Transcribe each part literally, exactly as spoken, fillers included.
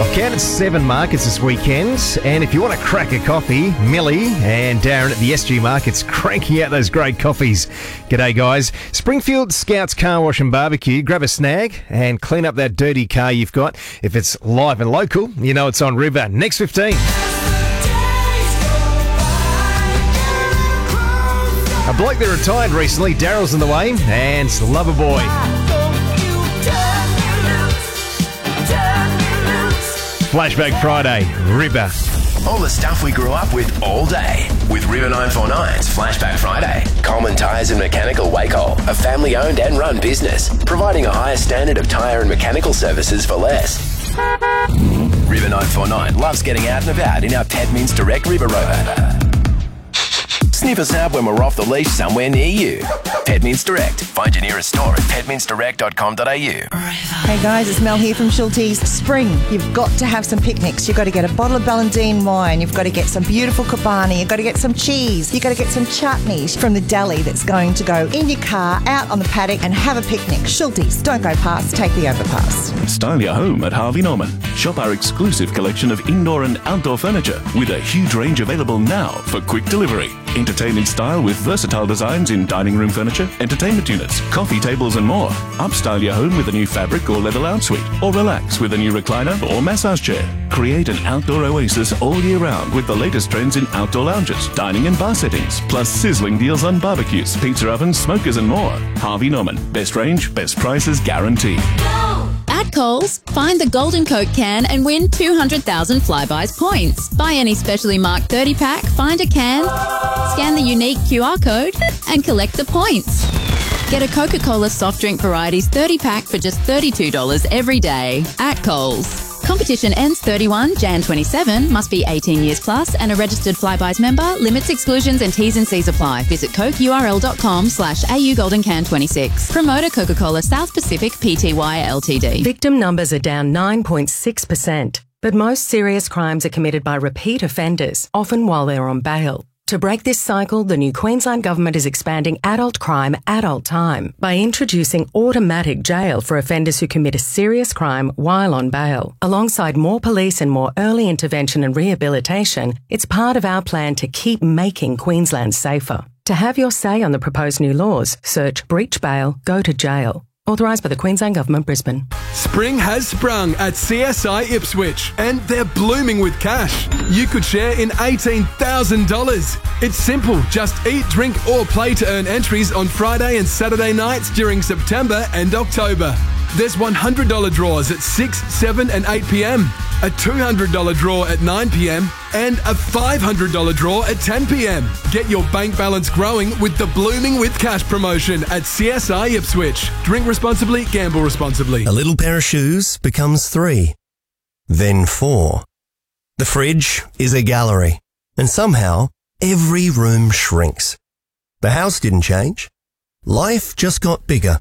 Count it seven markets this weekend, and if you want to crack a coffee, Millie and Darren at the S G Markets cranking out those great coffees. G'day, guys. Springfield Scouts Car Wash and Barbecue. Grab a snag and clean up that dirty car you've got. If it's live and local, you know it's on River. Next fifteen. A bloke that retired recently, Daryl's in the way, and Loverboy. Flashback Friday, River. All the stuff we grew up with all day. With River nine four nine's Flashback Friday. Coleman Tyres and Mechanical Wacol, a family-owned and run business, providing a higher standard of tyre and mechanical services for less. River nine four nine loves getting out and about in our Pedmints Direct River Rover. Sniff us out when we're off the leash somewhere near you. Pedmints Direct. Find your nearest store at pedmints direct dot com dot a u. Hey guys, it's Mel here from Schulte's. Spring, you've got to have some picnics. You've got to get a bottle of Ballantine wine. You've got to get some beautiful Kobani. You've got to get some cheese. You've got to get some chutneys from the deli that's going to go in your car, out on the paddock and have a picnic. Schulte's, don't go past, take the overpass. Style your home at Harvey Norman. Shop our exclusive collection of indoor and outdoor furniture with a huge range available now for quick delivery. Entertain in style with versatile designs in dining room furniture, entertainment units, coffee tables and more. Upstyle your home with a new fabric or leather lounge suite, or relax with a new recliner or massage chair. Create an outdoor oasis all year round with the latest trends in outdoor lounges, dining and bar settings, plus sizzling deals on barbecues, pizza ovens, smokers and more. Harvey Norman. Best range, best prices guaranteed. At Coles, find the Golden Coke can and win two hundred thousand Flybuys points. Buy any specially marked thirty pack, find a can, scan the unique Q R code and collect the points. Get a Coca-Cola soft drink varieties thirty pack for just thirty-two dollars every day at Coles. Competition ends thirty-first of January twenty-seven, must be eighteen years plus and a registered Flybuys member. Limits, exclusions and T's and C's apply. Visit cokeurl.com slash augoldencan26. Promoter Coca-Cola South Pacific Pty Ltd. Victim numbers are down nine point six percent, but most serious crimes are committed by repeat offenders, often while they're on bail. To break this cycle, the new Queensland Government is expanding adult crime, adult time by introducing automatic jail for offenders who commit a serious crime while on bail. Alongside more police and more early intervention and rehabilitation, it's part of our plan to keep making Queensland safer. To have your say on the proposed new laws, search Breach Bail, Go to Jail. Authorised by the Queensland Government, Brisbane. Spring has sprung at C S I Ipswich and they're blooming with cash. You could share in eighteen thousand dollars. It's simple. Just eat, drink or play to earn entries on Friday and Saturday nights during September and October. There's one hundred dollars draws at six, seven and eight p.m, a two hundred dollars draw at nine p.m and a five hundred dollars draw at ten p.m. Get your bank balance growing with the Blooming with Cash promotion at C S I Ipswich. Drink responsibly, gamble responsibly. A little pair of shoes becomes three, then four. The fridge is a gallery, and somehow every room shrinks. The house didn't change. Life just got bigger.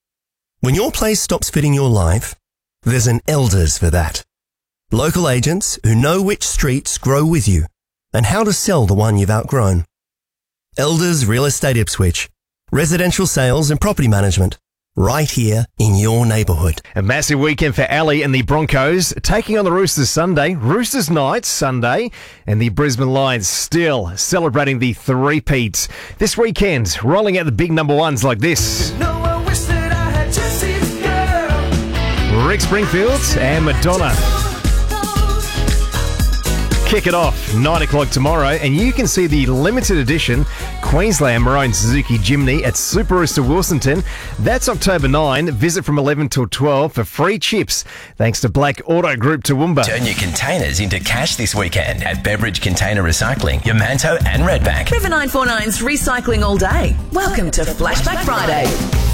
When your place stops fitting your life, there's an Elders for that. Local agents who know which streets grow with you and how to sell the one you've outgrown. Elders Real Estate Ipswich. Residential sales and property management. Right here in your neighbourhood. A massive weekend for Ali and the Broncos, taking on the Roosters Sunday, Roosters night Sunday, and the Brisbane Lions still celebrating the three-peats. This weekend, rolling out the big number ones like this. No, I wish that I had Jesse's girl. Rick Springfield and Madonna. Kick it off, nine o'clock tomorrow, and you can see the limited edition Queensland Maroon Suzuki Jimny at Super Rooster Wilsonton. That's October ninth. Visit from eleven till twelve for free chips, thanks to Black Auto Group Toowoomba. Turn your containers into cash this weekend at Beveridge Container Recycling, Yamanto and Redbank. River nine four nine's recycling all day. Welcome to Flashback Friday.